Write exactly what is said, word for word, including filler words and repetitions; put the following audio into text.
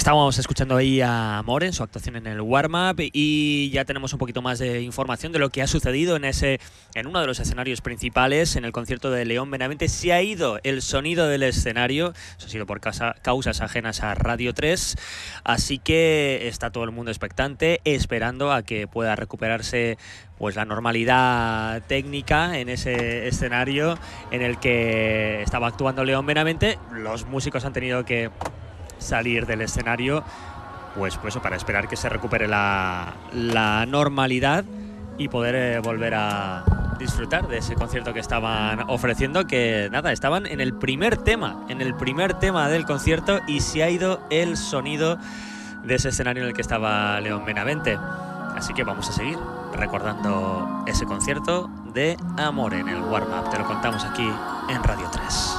Estábamos escuchando ahí a Amore en su actuación en el warm-up y ya tenemos un poquito más de información de lo que ha sucedido en ese, en uno de los escenarios principales, en el concierto de León Benavente. Se ha ido el sonido del escenario, eso ha sido por causa, causas ajenas a Radio tres, así que está todo el mundo expectante, esperando a que pueda recuperarse pues la normalidad técnica en ese escenario en el que estaba actuando León Benavente. Los músicos han tenido que salir del escenario pues, pues para esperar que se recupere la, la normalidad y poder eh, volver a disfrutar de ese concierto que estaban ofreciendo, que nada, estaban en el primer tema, en el primer tema del concierto y se ha ido el sonido de ese escenario en el que estaba León Benavente. Así que vamos a seguir recordando ese concierto de Amore en el warm-up. Te lo contamos aquí en Radio tres.